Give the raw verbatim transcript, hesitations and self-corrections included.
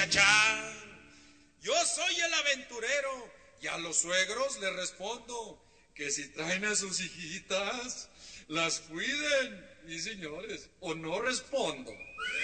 chachá. Yo soy el aventurero y a los suegros les respondo que si traen a sus hijitas, las cuiden, y señores, o no respondo.